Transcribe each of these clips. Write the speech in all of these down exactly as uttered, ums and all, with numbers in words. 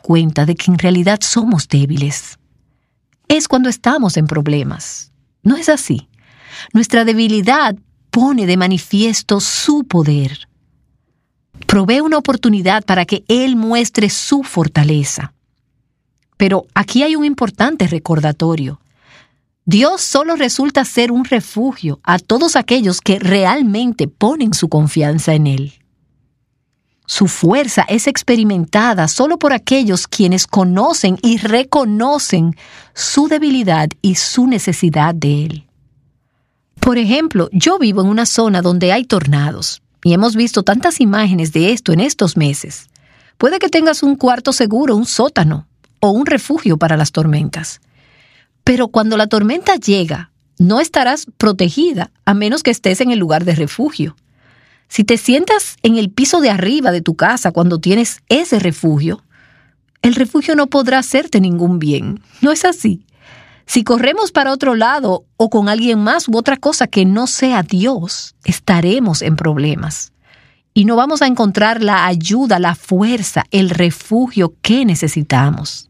cuenta de que en realidad somos débiles. Es cuando estamos en problemas. ¿No es así? Nuestra debilidad pone de manifiesto su poder. Provee una oportunidad para que Él muestre su fortaleza. Pero aquí hay un importante recordatorio. Dios solo resulta ser un refugio a todos aquellos que realmente ponen su confianza en Él. Su fuerza es experimentada solo por aquellos quienes conocen y reconocen su debilidad y su necesidad de Él. Por ejemplo, yo vivo en una zona donde hay tornados y hemos visto tantas imágenes de esto en estos meses. Puede que tengas un cuarto seguro, un sótano o un refugio para las tormentas. Pero cuando la tormenta llega, no estarás protegida a menos que estés en el lugar de refugio. Si te sientas en el piso de arriba de tu casa cuando tienes ese refugio, el refugio no podrá hacerte ningún bien. ¿No es así? Si corremos para otro lado o con alguien más u otra cosa que no sea Dios, estaremos en problemas. Y no vamos a encontrar la ayuda, la fuerza, el refugio que necesitamos.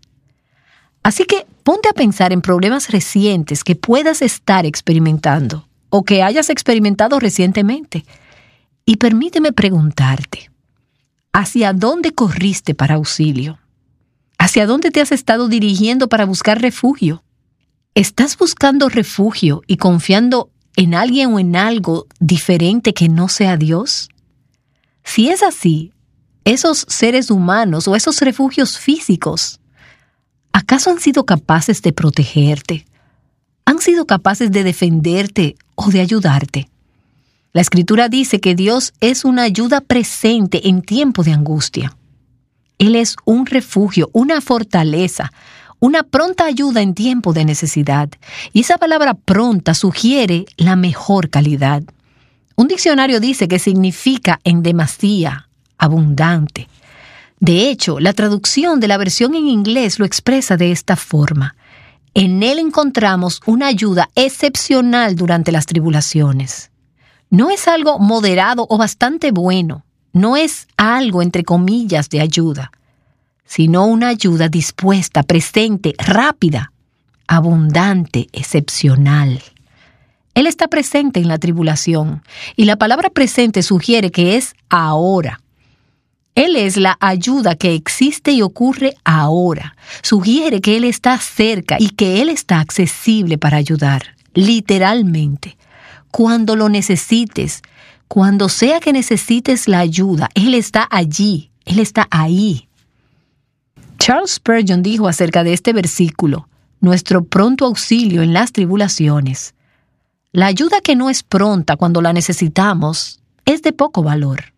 Así que ponte a pensar en problemas recientes que puedas estar experimentando o que hayas experimentado recientemente. Y permíteme preguntarte, ¿hacia dónde corriste para auxilio? ¿Hacia dónde te has estado dirigiendo para buscar refugio? ¿Estás buscando refugio y confiando en alguien o en algo diferente que no sea Dios? Si es así, esos seres humanos o esos refugios físicos, ¿acaso han sido capaces de protegerte? ¿Han sido capaces de defenderte o de ayudarte? La Escritura dice que Dios es una ayuda presente en tiempo de angustia. Él es un refugio, una fortaleza, una pronta ayuda en tiempo de necesidad. Y esa palabra pronta sugiere la mejor calidad. Un diccionario dice que significa en demasía, abundante. De hecho, la traducción de la versión en inglés lo expresa de esta forma. En él encontramos una ayuda excepcional durante las tribulaciones. No es algo moderado o bastante bueno, no es algo entre comillas de ayuda, sino una ayuda dispuesta, presente, rápida, abundante, excepcional. Él está presente en la tribulación, y la palabra presente sugiere que es ahora. Él es la ayuda que existe y ocurre ahora. Sugiere que Él está cerca y que Él está accesible para ayudar, literalmente. Cuando lo necesites, cuando sea que necesites la ayuda, Él está allí, Él está ahí. Charles Spurgeon dijo acerca de este versículo, nuestro pronto auxilio en las tribulaciones. La ayuda que no es pronta cuando la necesitamos es de poco valor.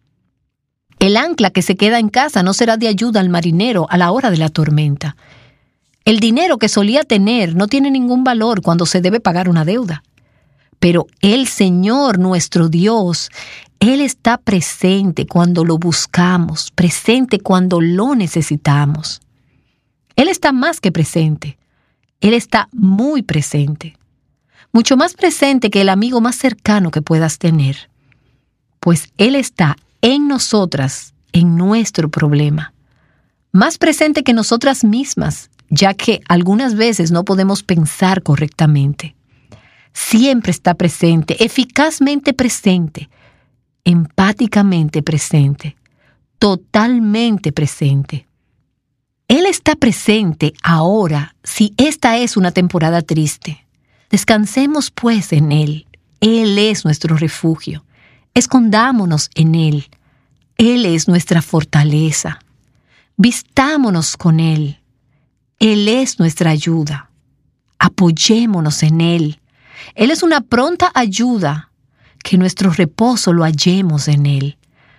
El ancla que se queda en casa no será de ayuda al marinero a la hora de la tormenta. El dinero que solía tener no tiene ningún valor cuando se debe pagar una deuda. Pero el Señor, nuestro Dios, Él está presente cuando lo buscamos, presente cuando lo necesitamos. Él está más que presente. Él está muy presente. Mucho más presente que el amigo más cercano que puedas tener. Pues Él está en nosotras, en nuestro problema. Más presente que nosotras mismas, ya que algunas veces no podemos pensar correctamente. Siempre está presente, eficazmente presente, empáticamente presente, totalmente presente. Él está presente ahora si esta es una temporada triste. Descansemos pues en Él. Él es nuestro refugio. Escondámonos en Él. Él es nuestra fortaleza. Vistámonos con Él. Él es nuestra ayuda. Apoyémonos en Él. Él es una pronta ayuda, que nuestro reposo lo hallemos en Él.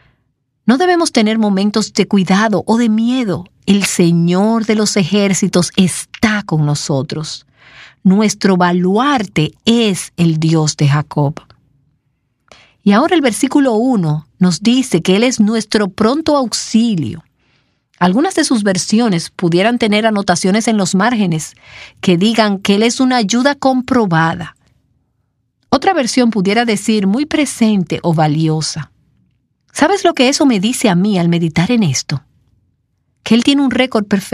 No debemos tener momentos de cuidado o de miedo. El Señor de los ejércitos está con nosotros. Nuestro baluarte es el Dios de Jacob. Y ahora el versículo uno nos dice que Él es nuestro pronto auxilio. Algunas de sus versiones pudieran tener anotaciones en los márgenes que digan que Él es una ayuda comprobada. Otra versión pudiera decir muy presente o valiosa. ¿Sabes lo que eso me dice a mí al meditar en esto? Que Él tiene un récord perfecto.